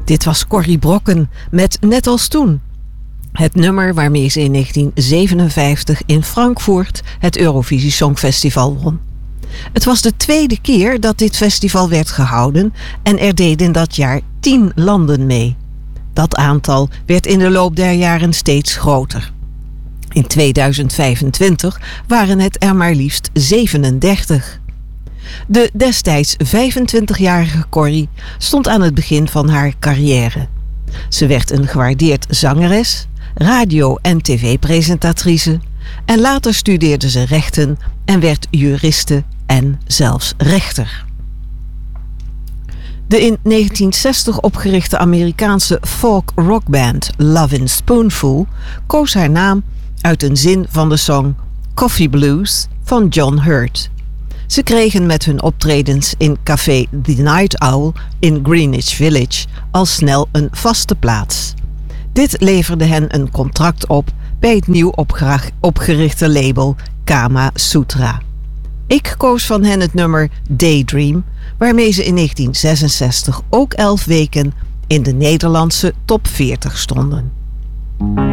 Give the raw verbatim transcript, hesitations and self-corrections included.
Dit was Corrie Brokken met Net als toen. Het nummer waarmee ze in negentien zevenenvijftig in Frankfurt het Eurovisie Songfestival won. Het was de tweede keer dat dit festival werd gehouden en er deden in dat jaar tien landen mee. Dat aantal werd in de loop der jaren steeds groter. In tweeduizend vijfentwintig waren het er maar liefst zevenendertig. De destijds vijfentwintigjarige Corrie stond aan het begin van haar carrière. Ze werd een gewaardeerd zangeres, radio- en tv-presentatrice en later studeerde ze rechten en werd juriste en zelfs rechter. De in negentien zestig opgerichte Amerikaanse folk-rockband Lovin' Spoonful koos haar naam uit een zin van de song Coffee Blues van John Hurt. Ze kregen met hun optredens in café The Night Owl in Greenwich Village al snel een vaste plaats. Dit leverde hen een contract op bij het nieuw opgerichte label Kama Sutra. Ik koos van hen het nummer Daydream, waarmee ze in negentien zesenzestig ook elf weken in de Nederlandse top veertig stonden.